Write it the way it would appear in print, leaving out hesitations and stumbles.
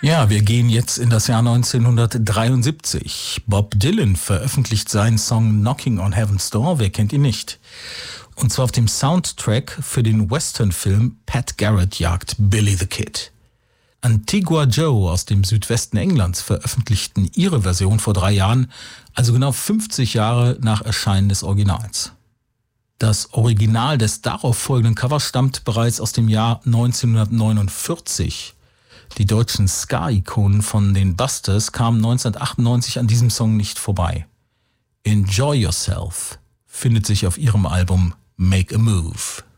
Ja, wir gehen jetzt in das Jahr 1973. Bob Dylan veröffentlicht seinen Song Knocking on Heaven's Door, wer kennt ihn nicht? Und zwar auf dem Soundtrack für den Westernfilm Pat Garrett jagt Billy the Kid. Antigua Joe aus dem Südwesten Englands veröffentlichten ihre Version vor 3 Jahren, also genau 50 Jahre nach Erscheinen des Originals. Das Original des darauf folgenden Covers stammt bereits aus dem Jahr 1949. Die deutschen Ska-Ikonen von den Busters kamen 1998 an diesem Song nicht vorbei. Enjoy Yourself findet sich auf ihrem Album Make a Move.